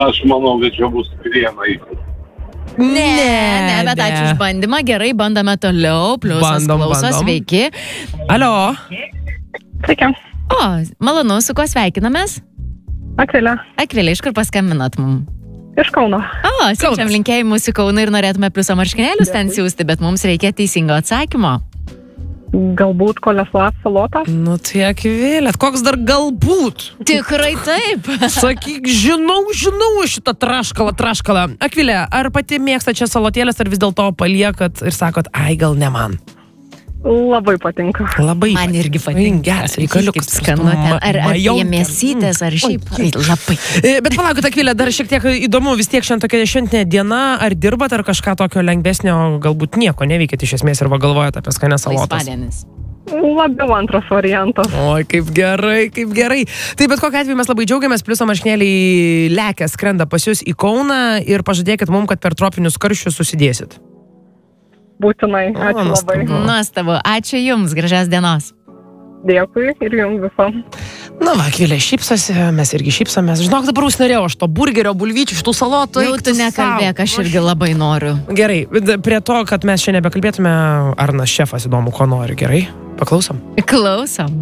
Aš manau, kad čia bus krienai. Ne, bet ačiū už bandymą. Gerai, bandome toliau. Pliusas klauso, sveiki. Alio. Sveiki. O, malonu, su kuo sveikinamės? Akvilė. Akvilė, iš kur paskambinat mum? Iš Kauno. O, siunčiam linkėjimus į Kauną ir norėtume pliuso marškinėlius ten siūsti, bet mums reikia teisingo atsakymo. Galbūt koleslas salota? Nu tai Akvilė, koks dar galbūt? Tikrai taip. Sakyk, žinau šitą traškalą. Akvilė, ar pati mėgsta čia salotėlės, ar vis dėlto paliekat ir sakot, ai, gal ne man? Labai patinka. Labai. Man irgi patinka. Geras reikaliukas. Skanu ten. Ar apie mėsytės, ar šiaip. Labai. Bet palaukit, Akvilė, dar šiek tiek įdomu, vis tiek šiandien tokia šventinė diena, ar dirbat, ar kažką tokio lengvesnio, galbūt nieko neveikėt iš esmės ir galvojat apie skanę salotas? Laisvadienis. Labiau antras variantas. Oi, kaip gerai. Tai bet kokiu atveju mes labai džiaugiamės, pliuso marškinėliai lekia, skrenda pas jūs į Kauną ir pažadėkit mums, kad per tropinius karščius susidėsit. Būtinai, ačiū labai. Nuostabu, ačiū jums, gražios dienos. Dėkui ir jums visom. Na va, Akvilė šypsosi, mes irgi šypsomės. Žinok, dabar užsinorėjau aš to burgerio, bulvyčių, šitų salotų. Jau tu nekalbėk, aš irgi labai noriu. Gerai, prie to, kad mes čia nebekalbėtume, Arnas šefas įdomu, ko nori, gerai? Paklausom. Klausom.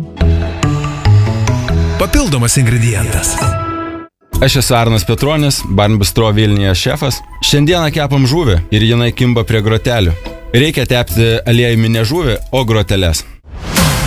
Papildomas ingredientas. Aš esu Arnas Petronis, Barn Bistro Vilniuje šefas. Šiandieną kepam žuvį ir jinai kimba prie grotelių. Reikia tepti aliejumi ne žuvį, o groteles.